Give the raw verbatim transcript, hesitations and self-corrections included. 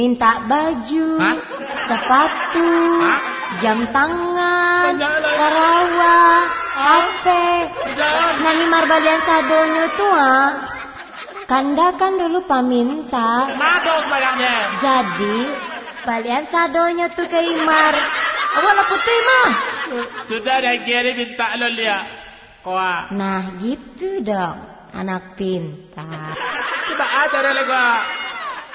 Minta baju, Hah? sepatu, Hah? jam tangan, Jangan. karawang, H P. Jangan. Nani marbalian sadonyo tuh ah. Kanda kan dulu paminta. Mado sebayangnya. Jadi balian sadonyo tuh ke Imar. Awak putih mah. Sudah dah kira minta lo lihat. Kau Nah gitu dong, anak pintar. coba aja deh gua.